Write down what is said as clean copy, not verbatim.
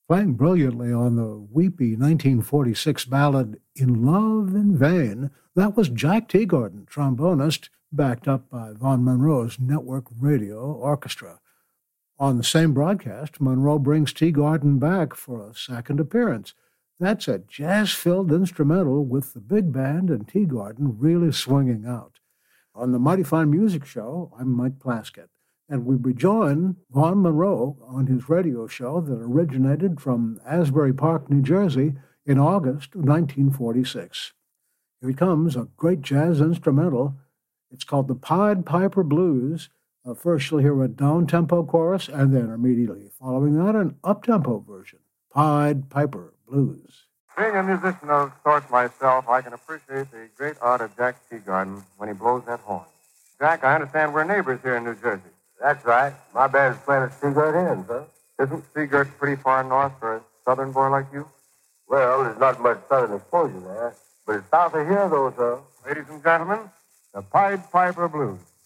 Playing brilliantly on the weepy 1946 ballad In Love in Vain, that was Jack Teagarden, trombonist, backed up by Vaughn Monroe's Network Radio Orchestra. On the same broadcast, Monroe brings Teagarden back for a second appearance. That's a jazz-filled instrumental with the big band and Teagarden really swinging out. On the Mighty Fine Music Show, I'm Mike Plaskett, and we rejoin Vaughn Monroe on his radio show that originated from Asbury Park, New Jersey in August of 1946. Here it comes, a great jazz instrumental. It's called the Pied Piper Blues. First you'll hear a down-tempo chorus, and then immediately following that, an up-tempo version, Pied Piper Blues. Being a musician of sorts myself, I can appreciate the great art of Jack Teagarden when he blows that horn. Jack, I understand we're neighbors here in New Jersey. That's right. My band's playing at Seagirt Inn, sir. Isn't Seagirt pretty far north for a southern boy like you? Well, there's not much southern exposure there, but it's south of here, though, sir. Ladies and gentlemen, the Pied Piper Blues.